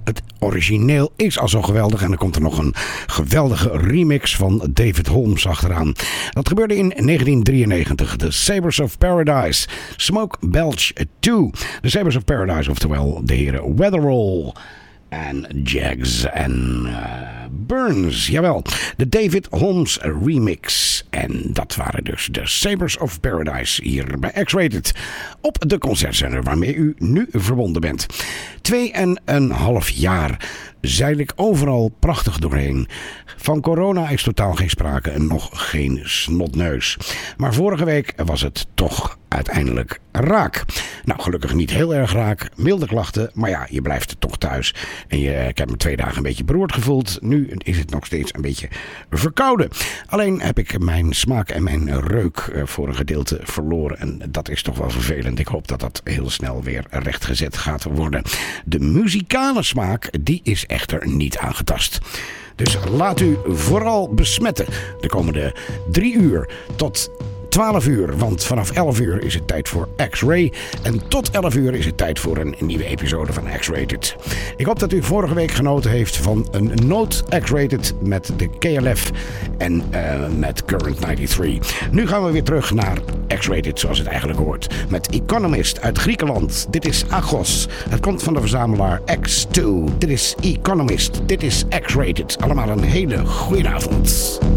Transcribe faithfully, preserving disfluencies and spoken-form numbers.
het origineel is al zo geweldig. En dan komt er nog een geweldige remix van David Holmes achteraan. Dat gebeurde in negentien drieënnegentig. The Sabres of Paradise. Smoke Belch twee. The Sabres of Paradise, oftewel de heren Weatherall en Jaggs en uh, Burns. Jawel, de David Holmes remix. En dat waren dus de Sabres of Paradise hier bij X-Rated. Op de concertzender waarmee u nu verbonden bent. Twee en een half jaar zeil ik overal prachtig doorheen. Van corona is totaal geen sprake en nog geen snotneus. Maar vorige week was het toch uiteindelijk raak. Nou, gelukkig niet heel erg raak. Milde klachten, maar ja, je blijft toch thuis. En je, ik heb me twee dagen een beetje beroerd gevoeld. Nu is het nog steeds een beetje verkouden. Alleen heb ik mijn smaak en mijn reuk voor een gedeelte verloren. En dat is toch wel vervelend. Ik hoop dat dat heel snel weer rechtgezet gaat worden. De muzikale smaak, die is echter niet aangetast. Dus laat u vooral besmetten de komende drie uur tot twaalf uur, want vanaf elf uur is het tijd voor X-Ray. En tot elf uur is het tijd voor een nieuwe episode van X-Rated. Ik hoop dat u vorige week genoten heeft van een Note X-Rated met de K L F en uh, met Current negenennegentig. Nu gaan we weer terug naar X-Rated zoals het eigenlijk hoort. Met Economist uit Griekenland. Dit is Agos. Het komt van de verzamelaar X twee. Dit is Economist. Dit is X-Rated. Allemaal een hele goede avond.